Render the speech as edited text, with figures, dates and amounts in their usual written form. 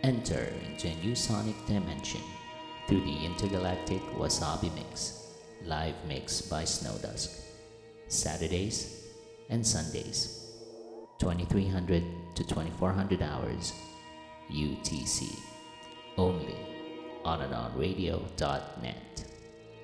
Enter into a new sonic dimension through the intergalactic Wasabi Mix, live mix by Snowdusk, Saturdays and Sundays, 2300 to 2400 hours UTC, only on and on radio.net.